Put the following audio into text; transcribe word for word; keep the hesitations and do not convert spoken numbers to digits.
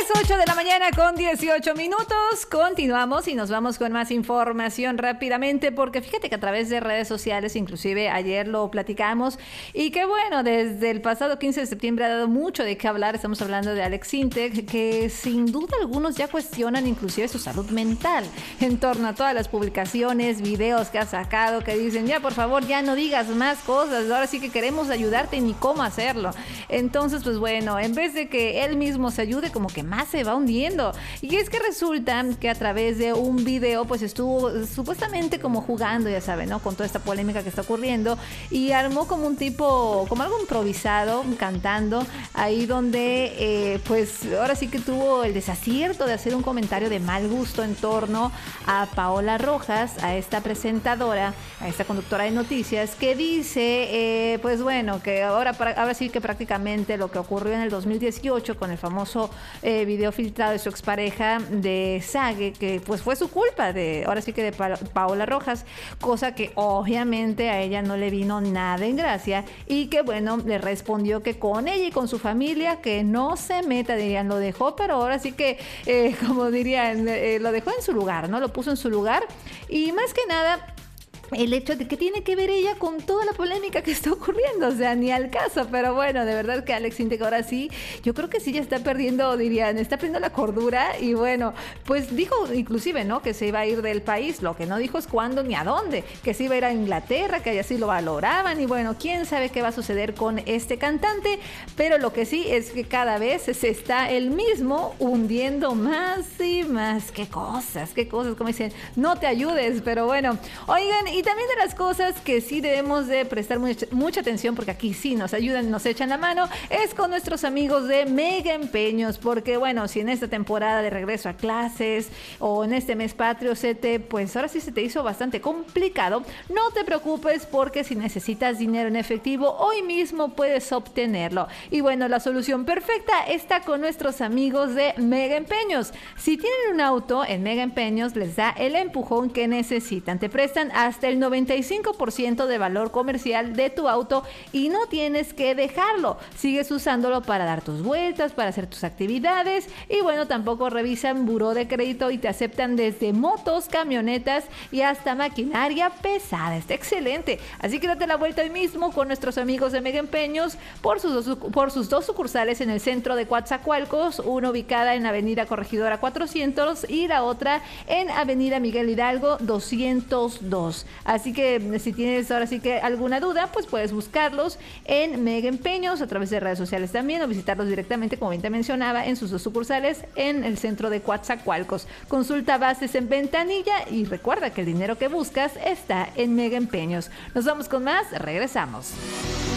ocho de la mañana con dieciocho minutos. Continuamos y nos vamos con más información rápidamente, porque fíjate que a través de redes sociales, inclusive ayer lo platicamos, y que bueno, desde el pasado quince de septiembre ha dado mucho de qué hablar. Estamos hablando de Alex Sintek, que sin duda algunos ya cuestionan inclusive su salud mental en torno a todas las publicaciones, videos que ha sacado, que dicen, ya por favor, ya no digas más cosas, ahora sí que queremos ayudarte ni cómo hacerlo. Entonces, pues bueno, en vez de que él mismo se ayude, como que más se va hundiendo. Y es que resulta que a través de un video pues estuvo supuestamente como jugando, ya saben, ¿no? Con toda esta polémica que está ocurriendo, y armó como un tipo, como algo improvisado, cantando, ahí donde eh, pues ahora sí que tuvo el desacierto de hacer un comentario de mal gusto en torno a Paola Rojas, a esta presentadora, a esta conductora de noticias, que dice, eh, pues bueno, que ahora, ahora sí que prácticamente lo que ocurrió en el dos mil dieciocho con el famoso eh, video filtrado de su expareja de Sage, que pues fue su culpa, de ahora sí que de pa Paola Rojas, cosa que obviamente a ella no le vino nada en gracia, y que bueno, le respondió que con ella y con su familia que no se meta, dirían, lo dejó, pero ahora sí que eh, como dirían, eh, lo dejó en su lugar, ¿no? Lo puso en su lugar, y más que nada el hecho de que tiene que ver ella con toda la polémica que está ocurriendo, o sea, ni al caso. Pero bueno, de verdad que Alex Sintek ahora sí, yo creo que sí ya está perdiendo, dirían, está perdiendo la cordura. Y bueno, pues dijo inclusive, ¿no?, que se iba a ir del país. Lo que no dijo es cuándo ni a dónde, que se iba a ir a Inglaterra, que allá sí lo valoraban. Y bueno, quién sabe qué va a suceder con este cantante, pero lo que sí es que cada vez se está él mismo hundiendo más y más. Qué cosas, qué cosas, como dicen, no te ayudes. Pero bueno, oigan, y también de las cosas que sí debemos de prestar mucha, mucha atención, porque aquí sí nos ayudan, nos echan la mano, es con nuestros amigos de Mega Empeños, porque bueno, si en esta temporada de regreso a clases o en este mes patrio se te, pues ahora sí se te hizo bastante complicado, no te preocupes, porque si necesitas dinero en efectivo, hoy mismo puedes obtenerlo. Y bueno, la solución perfecta está con nuestros amigos de Mega Empeños. Si tienen un auto, en Mega Empeños les da el empujón que necesitan. Te prestan hasta el noventa y cinco por ciento de valor comercial de tu auto y no tienes que dejarlo. Sigues usándolo para dar tus vueltas, para hacer tus actividades, y bueno, tampoco revisan buró de crédito y te aceptan desde motos, camionetas y hasta maquinaria pesada. Está excelente. Así que date la vuelta hoy mismo con nuestros amigos de Mega Empeños por sus dos, por sus dos sucursales en el centro de Coatzacoalcos, una ubicada en Avenida Corregidora cuatrocientos y la otra en Avenida Miguel Hidalgo doscientos dos. Así que si tienes ahora sí que alguna duda, pues puedes buscarlos en Mega Empeños a través de redes sociales también, o visitarlos directamente, como bien te mencionaba, en sus dos sucursales en el centro de Coatzacoalcos. Consulta bases en ventanilla y recuerda que el dinero que buscas está en Mega Empeños. Nos vamos con más, regresamos.